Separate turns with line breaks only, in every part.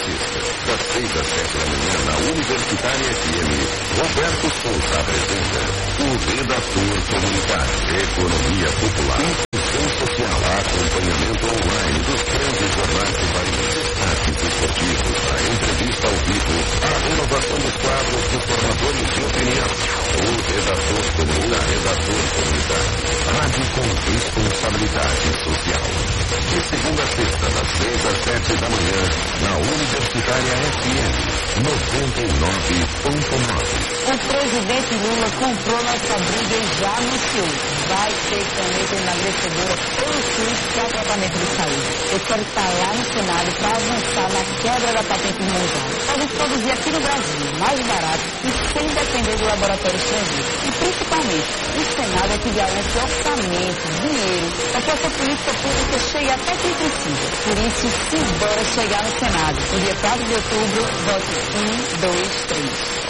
sexta, das 6 às 7 da manhã, na Universitária FM, Roberto Souza apresenta o Redator Comunitário, Economia Popular, Inclusão Social, acompanhamento online dos grandes jornais do país, destaques esportivos, a entrevista ao vivo, a renovação dos quadros dos formadores de opinião. O Redator Comunitário, rádio com responsabilidade social. De segunda a sexta, das 6 às 7 da manhã, na Universitária FM 99.9.
O presidente Lula comprou nossa briga e já anunciou. Vai ter caneta emagrecedora pelo SUS que é o tratamento de saúde. Eu quero estar lá no Senado para avançar na quebra da patente imunizada. Podemos produzir aqui no Brasil, mais barato e sem depender do laboratório estrangeiro. E principalmente, o Senado é que garante orçamento, dinheiro, para que essa política pública chegue até quem precisa. Por isso, simbora chegar no Senado. No dia 4 de outubro, vote 1, 2, 3.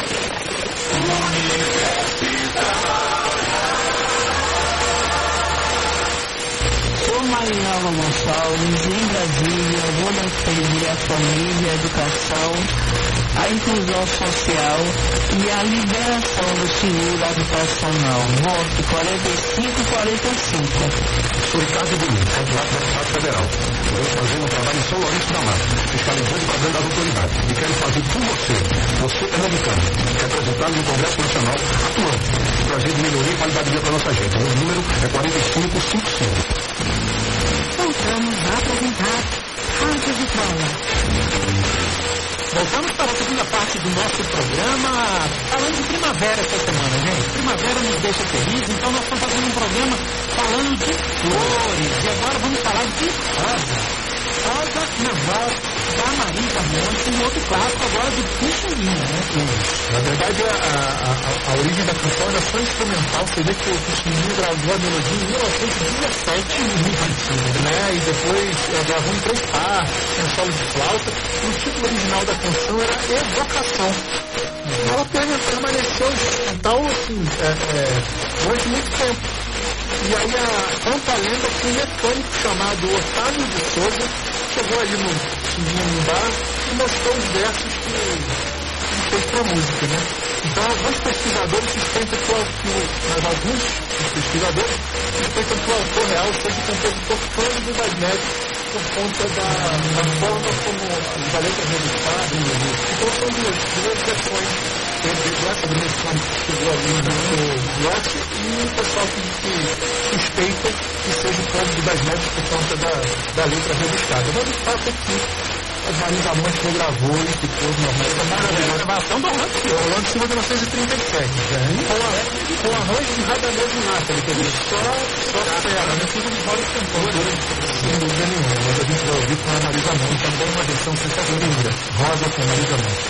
Sou Marinalva Gonçalves, em Brasília, vou defender a família, a educação, a inclusão social e a liberação do seguro habitacional. Voto 45-45.
Sou Ricardo Domingos, candidato a deputado federal. Estou fazendo um trabalho em São Lourenço da Mata, fiscalizando o trabalho das autoridades. E quero fazer por você pernambucano, representado no Congresso Nacional, atuando, trazendo melhoria e qualidade de vida para a nossa gente. O meu número é 4555.
Voltamos a apresentar Rádio Vitória.
Voltamos para a segunda parte do nosso programa, falando de primavera essa semana, gente. Primavera nos deixa felizes, então nós estamos fazendo um programa falando de flores. E agora vamos falar de rosa. Rosa Naval da Marisa Monte, um outro clássico agora do Pixinguinha, né?
Na verdade, a origem da canção era só instrumental. Você vê que o Pixinguinha gravou a melodia em 1917, né? E depois gravou em 3 partes, em solo de flauta. O título original da canção era Evocação. Ela permaneceu instrumental assim, durante muito tempo. E aí conta a lenda que um mecânico chamado Otávio de Souza chegou ali num bar e mostrou os versos que fez para a música, né? Então, alguns pesquisadores suspeitam que o autor real seja o compositor Cândido das Neves, por conta da forma como a letra registrada. Então, são duas versões. Essa dimensão que chegou ali no lote e o pessoal que suspeita que seja o Cândido das Neves por conta da letra registrada. Mas o fato é que a Marisa Monte regravou e ficou normal.
A gravação do
Orlando Silva de 1937. Com arranjo de Radamés Nathalie, quer dizer, só ela, não precisa de vários cantores, sem dúvida nenhuma. Mas a gente vai ouvir com a Marisa Monte, também uma versão sensacional. Rosa com Marisa Monte.